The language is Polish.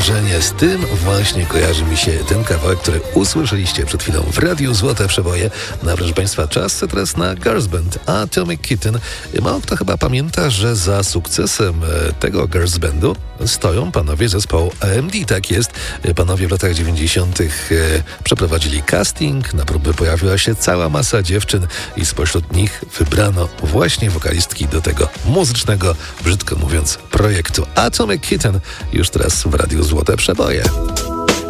Sprężenie. Z tym właśnie kojarzy mi się ten kawałek, który usłyszeliście przed chwilą w Radiu Złote Przeboje. No, proszę Państwa, czas teraz na Girls Band Atomic Kitten. Mało kto chyba pamięta, że za sukcesem tego Girls Bandu stoją panowie zespołu AMD. Tak jest. Panowie w latach 90. przeprowadzili casting. Na próby pojawiła się cała masa dziewczyn i spośród nich wybrano właśnie wokalistki do tego muzycznego, brzydko mówiąc, projektu Atomic Kitten. Już teraz w Radiu Złote Przeboje.